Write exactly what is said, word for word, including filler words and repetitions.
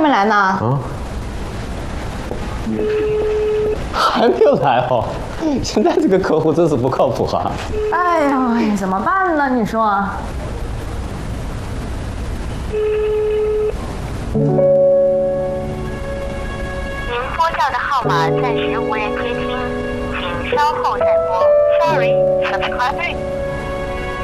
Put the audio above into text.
没来呢？ 啊，还没有来哦。现在这个客户真是不靠谱啊！ 哎呦，怎么办呢？你说？ 您拨叫的号码暂时无人接听，请稍后再拨。Sorry, subscriber